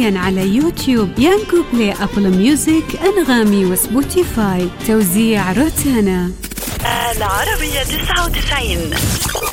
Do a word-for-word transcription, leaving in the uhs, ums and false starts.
حصرياً على يوتيوب يانجو بلاي، أبل ميوزك، أنغامي وسبوتيفاي. توزيع روتانا. العربية تسعة وتسعين.